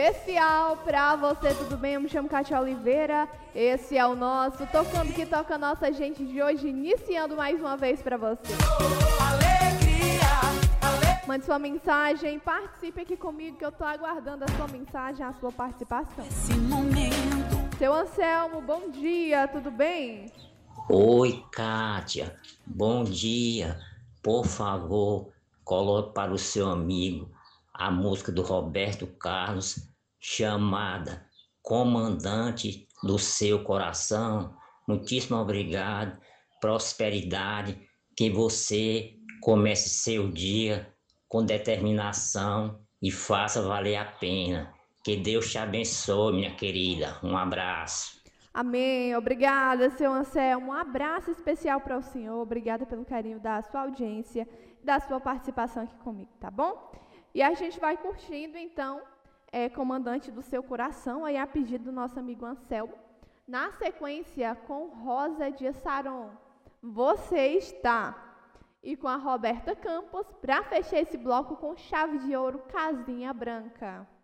especial pra você, tudo bem? Eu me chamo Kátia Oliveira, esse é o nosso Tocando que Toca a Nossa Gente de hoje, iniciando mais uma vez pra você. Mande sua mensagem, participe aqui comigo que eu tô aguardando a sua mensagem, a sua participação. Seu Anselmo, bom dia, tudo bem? Oi, Kátia, bom dia. Por favor, coloque para o seu amigo a música do Roberto Carlos, chamada Comandante do Seu Coração. Muitíssimo obrigado, prosperidade, que você comece seu dia com determinação e faça valer a pena. Que Deus te abençoe, minha querida. Um abraço. Amém, obrigada, seu Anselmo. Um abraço especial para o senhor, obrigada pelo carinho da sua audiência, da sua participação aqui comigo, tá bom? E a gente vai curtindo, então, Comandante do Seu Coração, aí a pedido do nosso amigo Anselmo. Na sequência, com Rosa de Saron, Você Está. E com a Roberta Campos, para fechar esse bloco com chave de ouro, Casinha Branca.